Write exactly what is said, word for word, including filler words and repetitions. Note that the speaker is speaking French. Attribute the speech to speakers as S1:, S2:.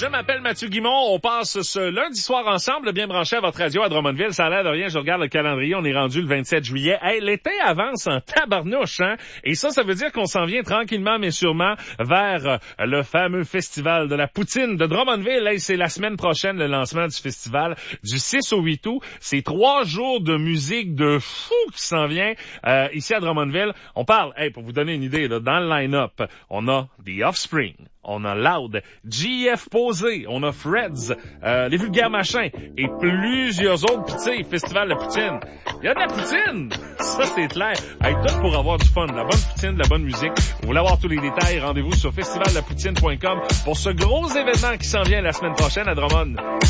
S1: Je m'appelle Mathieu Guimond. On passe ce lundi soir ensemble, bien branché à votre radio à Drummondville. Ça a l'air de rien. Je regarde le calendrier. On est rendu le vingt-sept juillet. Hey, l'été avance en tabarnouche, hein? Et ça, ça veut dire qu'on s'en vient tranquillement, mais sûrement, vers le fameux festival de la poutine de Drummondville. Hey, c'est la semaine prochaine, le lancement du festival, du six au huit août. C'est trois jours de musique de fou qui s'en vient euh, ici à Drummondville. On parle, hey, pour vous donner une idée, là, dans le line-up, on a The Offspring, on a Loud, J F Posé, on a Freds, euh, Les Vulgaires Machins et plusieurs autres. Pis tu sais, festival de poutine. Il y a de la poutine! Ça, c'est clair. Hey, tout pour avoir du fun, de la bonne poutine, de la bonne musique. Vous voulez avoir tous les détails, rendez-vous sur festival de la poutine point com pour ce gros événement qui s'en vient la semaine prochaine à Drummond.